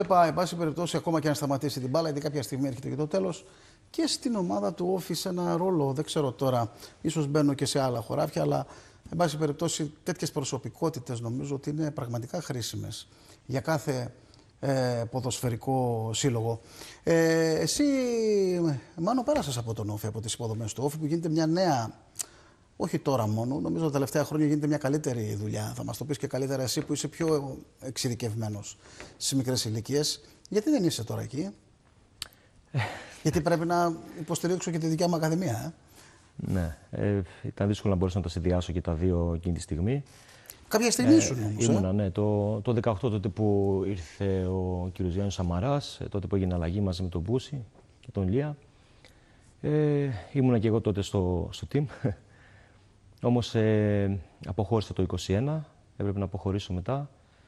Εν πάση περιπτώσει, ακόμα και αν σταματήσει την μπάλα, γιατί κάποια στιγμή έρχεται και το τέλος, και στην ομάδα του όφησε ένα ρόλο. Δεν ξέρω τώρα, ίσως μπαίνω και σε άλλα χωράφια, αλλά εν πάση περιπτώσει τέτοιες προσωπικότητες νομίζω ότι είναι πραγματικά χρήσιμες για κάθε ποδοσφαιρικό σύλλογο. Εσύ, Μάνο, πέρασες από τον Όφη, από τις υποδομές του Όφη, που γίνεται μια νέα. Όχι τώρα μόνο, νομίζω τα τελευταία χρόνια γίνεται μια καλύτερη δουλειά. Θα μας το πεις και καλύτερα εσύ που είσαι πιο εξειδικευμένος στις μικρές ηλικίες. Γιατί δεν είσαι τώρα εκεί? Γιατί πρέπει να υποστηρίξω και τη δικιά μου ακαδημία. Ναι, ήταν δύσκολο να μπορέσω να τα συνδυάσω και τα δύο εκείνη τη στιγμή. Κάποια στιγμή ήσουν όμως. Ήμουνα, ναι. Το 18 τότε που ήρθε ο κ. Γιάννης Σαμαράς, τότε που έγινε αλλαγή μαζί με τον Μπούση και τον Λία. Ήμουνα και εγώ τότε στο team. Όμως αποχώρησα το 21, έπρεπε να αποχωρήσω μετά.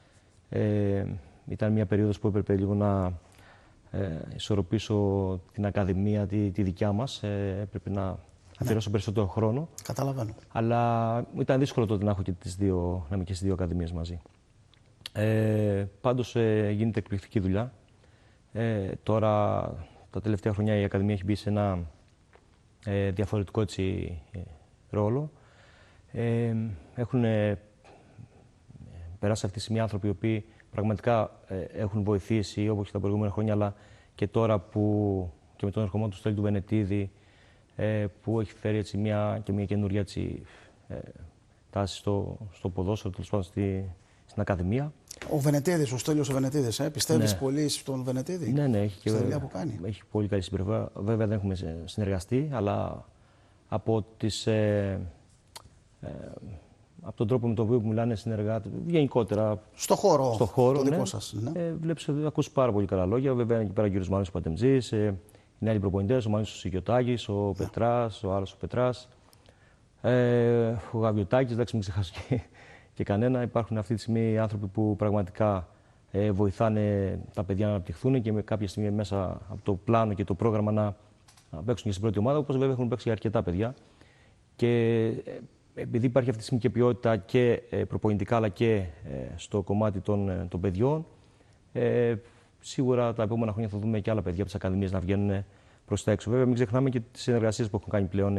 Ήταν μια περίοδος που έπρεπε λίγο να ισορροπήσω την ακαδημία, τη δικιά μας. Έπρεπε να αφιερώσω περισσότερο χρόνο. Καταλαβαίνω. Αλλά ήταν δύσκολο τότε να έχω και να είμαι και στις δύο ακαδημίες μαζί. Πάντως γίνεται εκπληκτική δουλειά. Τώρα, τα τελευταία χρόνια η Ακαδημία έχει μπει σε ένα διαφορετικό έτσι, ρόλο. Έχουν περάσει αυτή τη στιγμή άνθρωποι οι οποίοι πραγματικά έχουν βοηθήσει όπως και τα προηγούμενα χρόνια, αλλά και τώρα που και με τον ερχομό του Στέλιου του Βενετίδη, που έχει φέρει έτσι μια καινούργια έτσι, τάση στο ποδόσφαιρο, τέλος πάντων στην Ακαδημία. Ο Βενετίδης, ο Στέλιος ο Βενετίδης, πιστεύεις Ναι. πολύ στον Βενετίδη? Ναι, έχει και δουλειά που κάνει. Έχει πολύ καλή συμπεριφορά. Βέβαια δεν έχουμε συνεργαστεί, αλλά από από τον τρόπο με τον οποίο μιλάνε συνεργάτες, γενικότερα. Στο χώρο το δικό ναι, σας. Ναι. Βλέπεις, ακούσει πάρα πολύ καλά λόγια. Βέβαια είναι εκεί πέρα ο κ. Μάνος Πατεμζής, οι άλλοι προπονητές, ο Μάνος Σικιωτάκης, ο Πετράς, ο άλλος ο Πετράς, ο Γαβιωτάκης, εντάξει, μην ξεχάσω και κανένα. Υπάρχουν αυτή τη στιγμή άνθρωποι που πραγματικά βοηθάνε τα παιδιά να αναπτυχθούν και με κάποια στιγμή μέσα από το πλάνο και το πρόγραμμα να παίξουν και στην πρώτη ομάδα, όπως βέβαια έχουν παίξει αρκετά παιδιά. Και επειδή υπάρχει αυτή τη στιγμή και ποιότητα και προπονητικά αλλά και στο κομμάτι των παιδιών, σίγουρα τα επόμενα χρόνια θα δούμε και άλλα παιδιά από τις ακαδημίες να βγαίνουν προς τα έξω. Βέβαια, μην ξεχνάμε και τις συνεργασίες που έχουν κάνει πλέον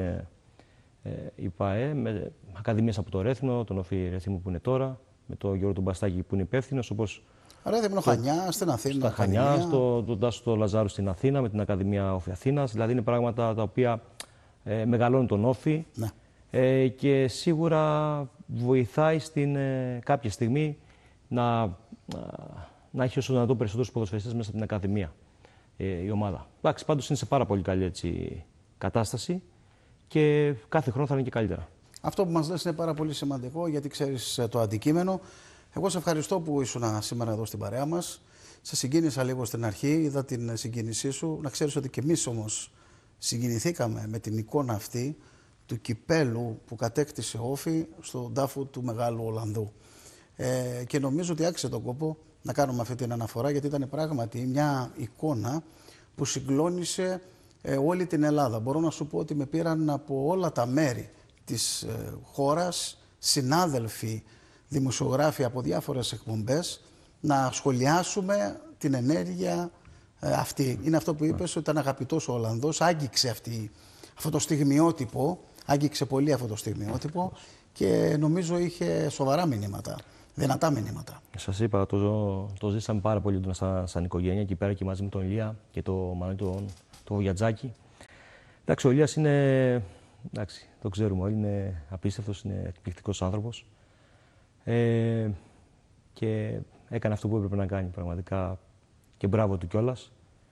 η ΠΑΕ με ακαδημίες από το Ρέθυμνο, τον Όφη Ρεθύμνου που είναι τώρα, με τον Γιώργο τον Μπαστάκη που είναι υπεύθυνος, όπως. Ρέθυμνο, Χανιά, στην Αθήνα. Στα Χανιά, τον Τάσο Λαζάρου στην Αθήνα, με την Ακαδημία Όφη Αθήνας. Δηλαδή είναι πράγματα τα οποία μεγαλώνουν τον Όφη. Ναι. Και σίγουρα βοηθάει κάποια στιγμή να έχει όσο δυνατόν περισσότερους ποδοσφαιριστές μέσα από την Ακαδημία η ομάδα. Εντάξει, πάντως είναι σε πάρα πολύ καλή έτσι, κατάσταση και κάθε χρόνο θα είναι και καλύτερα. Αυτό που μας λες είναι πάρα πολύ σημαντικό, γιατί ξέρεις το αντικείμενο. Εγώ σε ευχαριστώ που ήσουν σήμερα εδώ στην παρέα μας. Σε συγκίνησα λίγο στην αρχή, είδα την συγκίνησή σου. Να ξέρεις ότι και εμείς όμως συγκινηθήκαμε με την εικόνα αυτή του κυπέλου που κατέκτησε ο Όφη στον τάφο του Μεγάλου Ολλανδού. Και νομίζω ότι άξιζε τον κόπο να κάνουμε αυτή την αναφορά, γιατί ήταν πράγματι μια εικόνα που συγκλώνησε όλη την Ελλάδα. Μπορώ να σου πω ότι με πήραν από όλα τα μέρη της χώρας συνάδελφοι, δημοσιογράφοι από διάφορες εκπομπές να σχολιάσουμε την ενέργεια αυτή. Είναι αυτό που είπες, ότι ήταν αγαπητός ο Ολλανδός, άγγιξε αυτό το στιγμιότυπο, άγγιξε πολύ αυτό το στιγμιότυπο και νομίζω είχε σοβαρά μηνύματα, δυνατά μηνύματα. Σας είπα, το ζήσαμε πάρα πολύ σαν οικογένεια εκεί πέρα και μαζί με τον Ηλία και το Μανώλη το Βιατζάκη. Εντάξει, ο Ηλίας είναι, εντάξει, το ξέρουμε όλοι, είναι απίστευτος, είναι εκπληκτικός άνθρωπος και έκανε αυτό που έπρεπε να κάνει πραγματικά και μπράβο του κιόλας.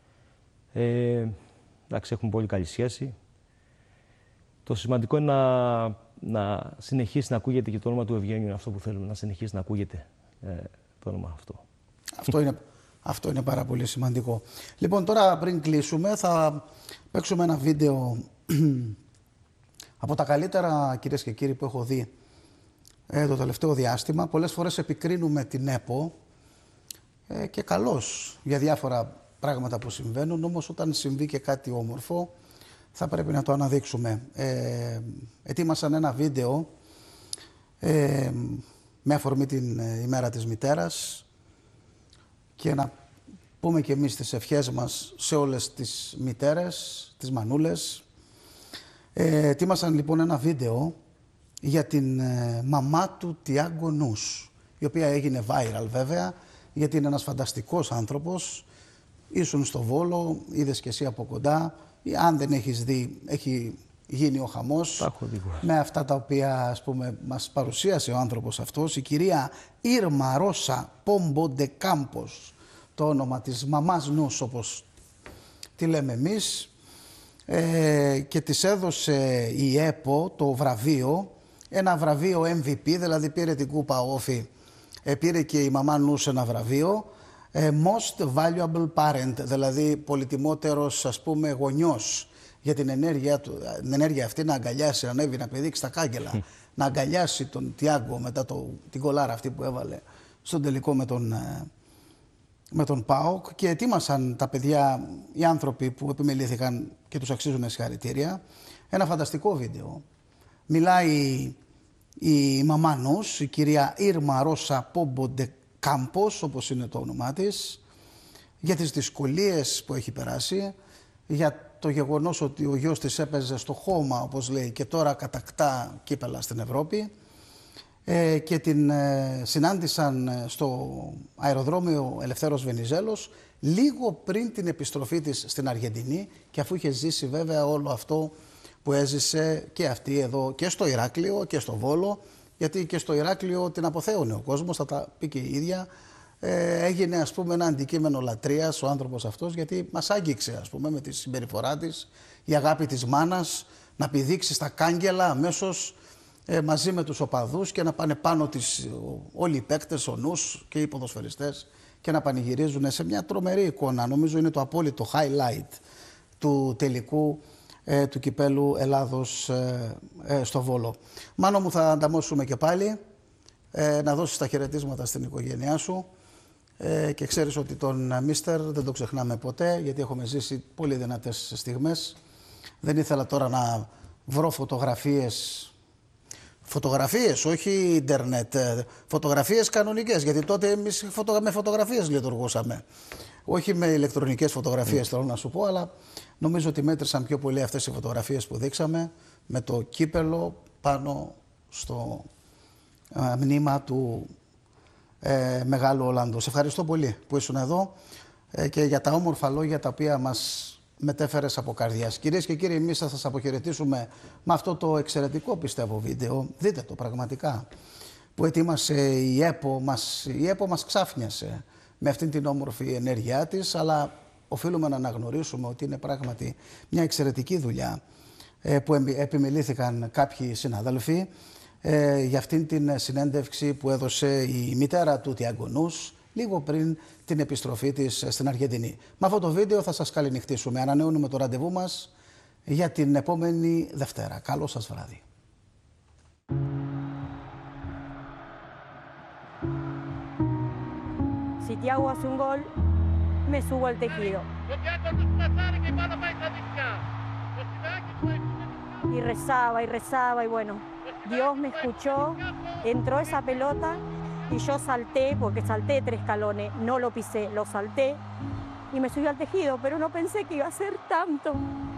Εντάξει, έχουμε πολύ καλή σχέση. Το σημαντικό είναι να συνεχίσει να ακούγεται και το όνομα του Ευγένιου, είναι αυτό που θέλουμε, να συνεχίσει να ακούγεται το όνομα αυτό. Αυτό είναι πάρα πολύ σημαντικό. Λοιπόν, τώρα πριν κλείσουμε θα παίξουμε ένα βίντεο από τα καλύτερα, κυρίες και κύριοι, που έχω δει το τελευταίο διάστημα. Πολλές φορές επικρίνουμε την ΕΠΟ και καλώς για διάφορα πράγματα που συμβαίνουν, όμως όταν συμβεί και κάτι όμορφο θα πρέπει να το αναδείξουμε. Ετοίμασαν ένα βίντεο με αφορμή την ημέρα της μητέρας και να πούμε και εμείς τις ευχές μας σε όλες τις μητέρες, τις μανούλες. Ετοίμασαν λοιπόν ένα βίντεο για την μαμά του Τιάγκο Νους, η οποία έγινε viral βέβαια, γιατί είναι ένας φανταστικός άνθρωπος. Ήσουν στο Βόλο, είδες και εσύ από κοντά. Αν δεν έχεις δει, έχει γίνει ο χαμός με αυτά τα οποία, ας πούμε, μας παρουσίασε ο άνθρωπος αυτός. Η κυρία Ήρμα Ρώσα Πόμπο ντε Κάμπος, το όνομα της μαμάς Νους όπως τη λέμε εμείς, και της έδωσε η ΕΠΟ το βραβείο, ένα βραβείο MVP, δηλαδή πήρε την κούπα όφη, πήρε και η μαμά Νους ένα βραβείο, Most Valuable Parent, δηλαδή πολυτιμότερος, ας πούμε, γονιός, για την ενέργεια αυτή να αγκαλιάσει, να ανέβει, να πηδήξει τα κάγκελα, να αγκαλιάσει τον Τιάγκο μετά την κολάρα αυτή που έβαλε στον τελικό με τον ΠΑΟΚ, και ετοίμασαν τα παιδιά, οι άνθρωποι που επιμελήθηκαν και τους αξίζουν συγχαρητήρια, ένα φανταστικό βίντεο. Μιλάει η μαμά Νους, η κυρία Ήρμα Ρώσα Πόμπο ντε Κάμπος, όπως είναι το όνομά της, για τις δυσκολίες που έχει περάσει, για το γεγονός ότι ο γιος της έπαιζε στο χώμα, όπως λέει, και τώρα κατακτά κύπελα στην Ευρώπη, και την συνάντησαν στο αεροδρόμιο Ελευθέρος Βενιζέλος λίγο πριν την επιστροφή της στην Αργεντινή, και αφού είχε ζήσει βέβαια όλο αυτό που έζησε και αυτή εδώ και στο Ηράκλειο και στο Βόλο, γιατί και στο Ηράκλειο την αποθέωνε ο κόσμος, θα τα πει και η ίδια. Έγινε, ας πούμε, ένα αντικείμενο λατρείας ο άνθρωπος αυτός, γιατί μας άγγιξε, ας πούμε, με τη συμπεριφορά της, η αγάπη της μάνας, να πηδήξει στα κάγκελα αμέσως μαζί με τους οπαδούς και να πάνε πάνω της όλοι οι παίκτες, ο Νους και οι ποδοσφαιριστές, και να πανηγυρίζουν σε μια τρομερή εικόνα. Νομίζω είναι το απόλυτο highlight του τελικού του κυπέλου Ελλάδος στο Βόλο. Μάνο μου, θα ανταμώσουμε και πάλι, να δώσεις τα χαιρετίσματα στην οικογένειά σου, και ξέρεις ότι τον Μίστερ δεν το ξεχνάμε ποτέ, γιατί έχουμε ζήσει πολύ δυνατές στιγμές. Δεν ήθελα τώρα να βρω φωτογραφίες, όχι ίντερνετ, φωτογραφίες κανονικές, γιατί τότε εμείς με φωτογραφίες λειτουργούσαμε. Όχι με ηλεκτρονικές φωτογραφίες, θέλω να σου πω, αλλά νομίζω ότι μέτρησαν πιο πολύ αυτές οι φωτογραφίες που δείξαμε με το κύπελο πάνω στο μνήμα του Μεγάλου Ολλανδού. Σε ευχαριστώ πολύ που ήσουν εδώ και για τα όμορφα λόγια τα οποία μας μετέφερες από καρδιάς. Κυρίες και κύριοι, εμείς θα σας αποχαιρετήσουμε με αυτό το εξαιρετικό, πιστεύω, βίντεο. Δείτε το πραγματικά, που ετοίμασε η ΕΠΟ. Η ΕΠΟ μας ξάφνιασε με αυτήν την όμορφη ενέργειά της, αλλά οφείλουμε να αναγνωρίσουμε ότι είναι πράγματι μια εξαιρετική δουλειά που επιμελήθηκαν κάποιοι συναδέλφοι για αυτήν την συνέντευξη που έδωσε η μητέρα του Τιάγκο Νους λίγο πριν την επιστροφή της στην Αργεντινή. Με αυτό το βίντεο θα σας καληνυχτήσουμε. Ανανεώνουμε το ραντεβού μας για την επόμενη Δευτέρα. Καλό σας βράδυ. Si Thiago hace un gol, me subo al tejido. Y rezaba y bueno, Dios me escuchó, entró esa pelota y yo salté, porque salté 3 escalones, no lo pisé, lo salté y me subí al tejido, pero no pensé que iba a ser tanto.